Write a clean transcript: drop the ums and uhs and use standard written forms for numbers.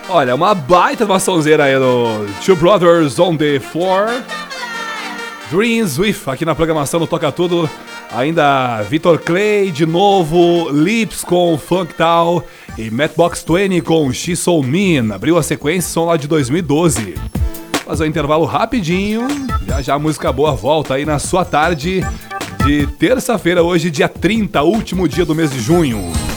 Olha, uma baita de uma sonzeira aí do Two Brothers on the Floor. Dreams With, aqui na programação do Toca Tudo. Ainda Vitor Clay de novo, Lips com Funk Tal e Matchbox 20 com She's So Mean. Abriu a sequência, som lá de 2012. Fazer um intervalo rapidinho, já a música boa volta aí na sua tarde de terça-feira, hoje dia 30, último dia do mês de junho.